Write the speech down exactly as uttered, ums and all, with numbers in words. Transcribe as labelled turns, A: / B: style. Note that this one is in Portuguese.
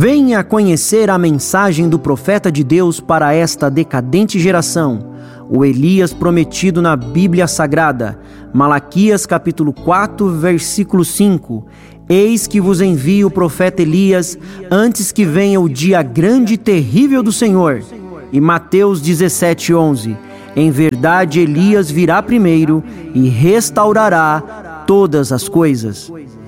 A: Venha conhecer a mensagem do profeta de Deus para esta decadente geração, o Elias prometido na Bíblia Sagrada, Malaquias capítulo quatro, versículo cinco. Eis que vos envio o profeta Elias antes que venha o dia grande e terrível do Senhor. E Mateus dezessete, onze. Em verdade, Elias virá primeiro e restaurará todas as coisas.